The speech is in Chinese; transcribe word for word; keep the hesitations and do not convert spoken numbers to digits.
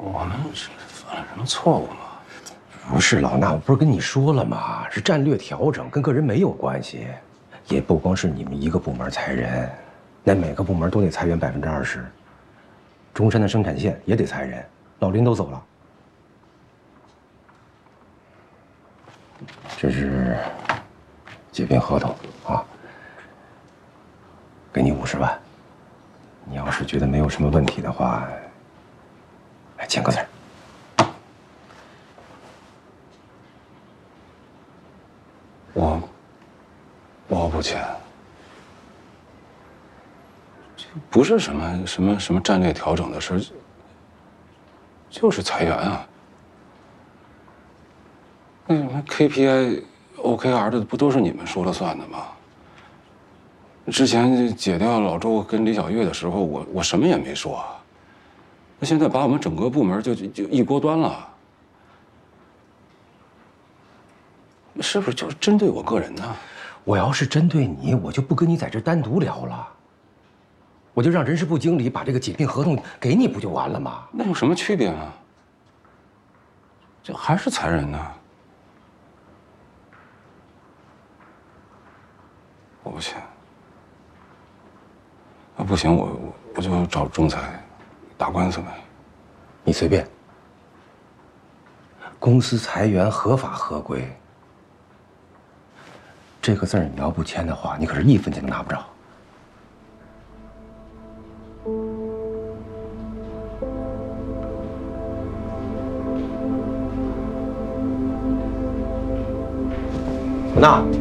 我们是犯了什么错误吗？ 不是老衲，我不是跟你说了吗？是战略调整，跟个人没有关系。也不光是你们一个部门裁人，那每个部门都得裁员百分之二十。中山的生产线也得裁人，老林都走了。这是解聘合同啊，给你五十万。你要是觉得没有什么问题的话，来签个字儿。 我我不签，这不是什么什么什么战略调整的事，就是裁员啊。那什么 K P I、O K R 的不都是你们说了算的吗？之前解掉老周跟李小月的时候，我我什么也没说啊。那现在把我们整个部门就就就一锅端了，是不是就是针对我个人呢？ 我要是针对你，我就不跟你在这单独聊了，我就让人事部经理把这个解聘合同给你，不就完了吗？ 那有什么区别啊？这还是裁人呢。我不签。啊，不行，我我我就找仲裁，打官司呗。 你随便。公司裁员合法合规，这个字儿你要不签的话，你可是一分钱都拿不着。那。